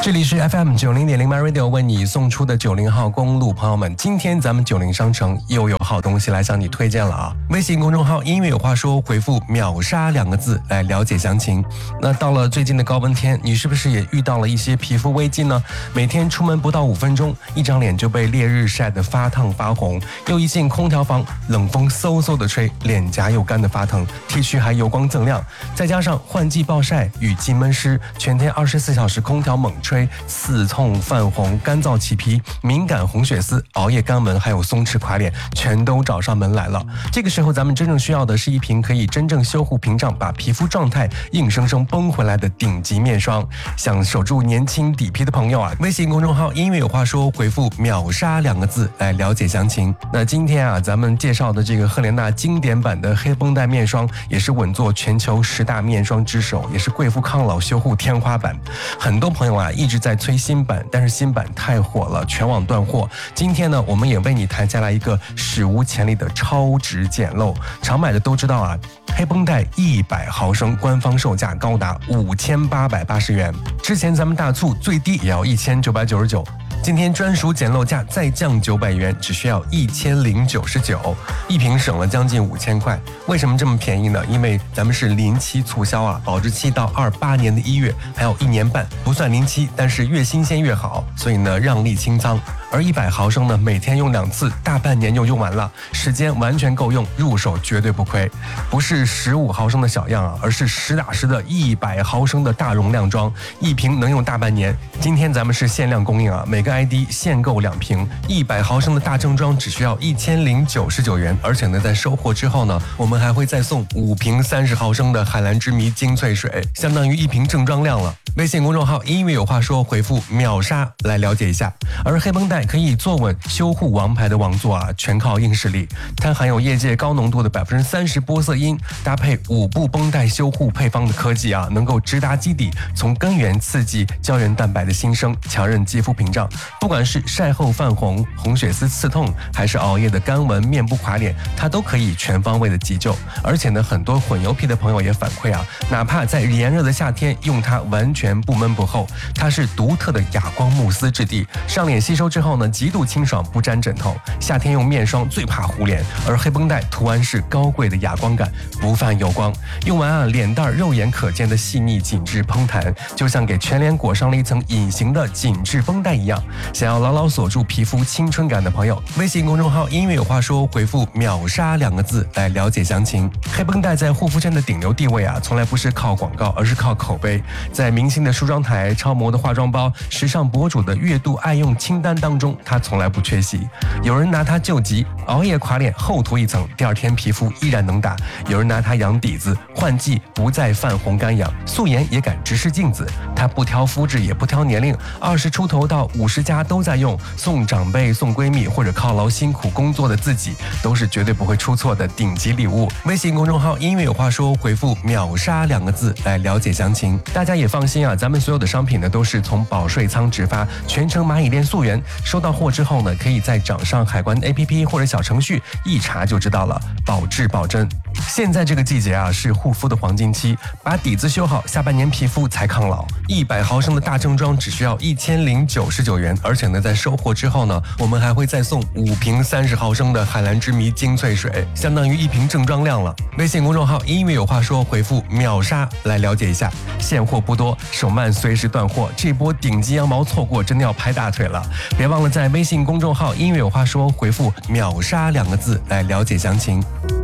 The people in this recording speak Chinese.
这里是 FM90.0 MyRadio 为你送出的90号公路朋友们，今天咱们90商城又有好东西来向你推荐了啊！微信公众号音乐有话说，回复秒杀2个字来了解详情。那到了最近的高温天，你是不是也遇到了一些皮肤危机呢？每天出门不到5分钟，一张脸就被烈日晒得发烫发红，又一进空调房，冷风嗖嗖的吹，脸颊又干得发疼，T 恤还油光锃亮，再加上换季暴晒、雨季闷湿，全天24小时空调猛吹，刺痛、泛红、干燥起皮、敏感红血丝、熬夜干纹，还有松弛垮脸，全都找上门来了。这个时候，咱们真正需要的是一瓶可以真正修护屏障，把皮肤状态硬生生崩回来的顶级面霜。想守住年轻底皮的朋友啊，微信公众号音乐有话说，回复秒杀2个字来了解详情。那今天啊，咱们介绍的这个赫莲娜经典版的黑绷带面霜，也是稳坐全球10大面霜之首，也是贵妇抗老修护天花板。很多朋友啊一直在催新版，但是新版太火了，全网断货。今天呢，我们也为你谈下来一个史无前例的超值捡漏。常买的都知道啊，黑绷带100毫升官方售价高达5880元，之前咱们大促最低也要1999。今天专属捡漏价再降900元，只需要1099，一瓶省了将近5000块。为什么这么便宜呢？因为咱们是临期促销啊，保质期到28年的1月，还有1年半，不算临期，但是越新鲜越好，所以呢让利清仓。而100毫升呢，每天用2次，大半年就用完了，时间完全够用，入手绝对不亏。不是15毫升的小样啊，而是实打实的100毫升的大容量装，一瓶能用大半年。今天咱们是限量供应啊，每个 ID 限购2瓶，100毫升的大正装只需要1099元，而且呢，在收货之后呢，我们还会再送5瓶30毫升的海蓝之谜精粹水，相当于1瓶正装量了。微信公众号音乐有话说，回复秒杀来了解一下。而黑绷带可以坐稳修护王牌的王座啊，全靠硬实力。它含有业界高浓度的30%玻色因，搭配5步绷带修护配方的科技啊，能够直达基底，从根源刺激胶原蛋白的新生，强韧肌肤屏障。不管是晒后泛红、红血丝刺痛，还是熬夜的干纹、面部垮脸，它都可以全方位的急救。而且呢，很多混油皮的朋友也反馈啊，哪怕在炎热的夏天用它，完全不闷不厚。它是独特的哑光慕斯质地，上脸吸收之后呢，极度清爽，不沾枕头。夏天用面霜最怕糊脸，而黑绷带图案是高贵的哑光感，不泛油光。用完啊，脸蛋肉眼可见的细腻紧致蓬弹，就像给全脸裹上了一层隐形的紧致绷带一样。想要牢牢锁住皮肤青春感的朋友，微信公众号音乐有话说，回复秒杀2个字来了解详情。黑绷带在护肤圈的顶流地位啊，从来不是靠广告，而是靠口碑。在明星的梳妆台、超模的化妆包、时尚博主的月度爱用清单当中，它从来不缺席。有人拿它救急，熬夜垮脸厚涂一层，第2天皮肤依然能打；有人拿它养底子，换季不再泛红干痒，素颜也敢直视镜子。它不挑肤质，也不挑年龄，20出头到50加都在用，送长辈、送闺蜜或者犒劳辛苦工作的自己，都是绝对不会出错的顶级礼物。微信公众号音乐有话说，回复秒杀2个字来了解详情。大家也放心啊，咱们所有的商品呢都是从保税仓直发，全程蚂蚁链溯源。收到货之后呢，可以在掌上海关 APP 或者小程序一查就知道了，保质保真。现在这个季节啊，是护肤的黄金期，把底子修好，下半年皮肤才抗老。100毫升的大正装只需要1099元，而且呢，在收货之后呢，我们还会再送5瓶30毫升的海蓝之谜精粹水，相当于1瓶正装量了。微信公众号音乐有话说，回复秒杀来了解一下。现货不多，手慢随时断货，这波顶级羊毛错过真的要拍大腿了。别忘了在微信公众号音乐有话说，回复秒杀2个字来了解详情。